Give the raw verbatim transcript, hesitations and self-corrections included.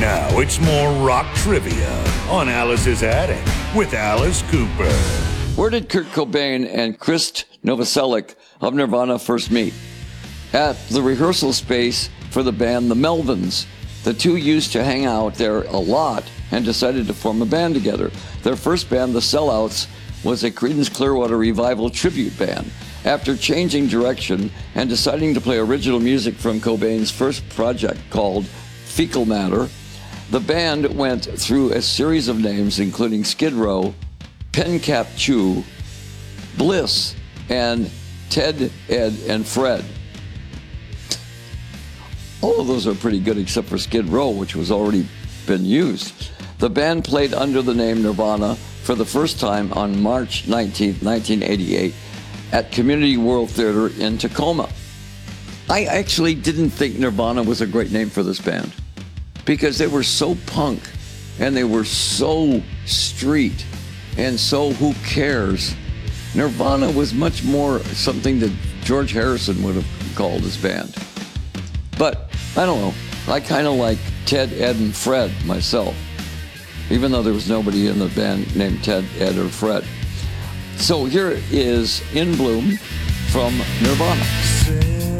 Now it's more rock trivia on Alice's Attic with Alice Cooper. Where did Kurt Cobain and Krist Novoselic of Nirvana first meet? At the rehearsal space for the band The Melvins. The two used to hang out there a lot and decided to form a band together. Their first band, The Sellouts, was a Creedence Clearwater Revival tribute band. After changing direction and deciding to play original music from Cobain's first project called Fecal Matter, the band went through a series of names including Skid Row, Pencap Chew, Bliss, and Ted, Ed, and Fred. All of those are pretty good except for Skid Row, which was already been used. The band played under the name Nirvana for the first time on March nineteenth, nineteen eighty-eight at Community World Theater in Tacoma. I actually didn't think Nirvana was a great name for this band because they were so punk and they were so street and so who cares. Nirvana was much more something that George Harrison would have called his band. But I don't know, I kind of like Ted, Ed, and Fred myself, even though there was nobody in the band named Ted, Ed, or Fred. So here is In Bloom from Nirvana.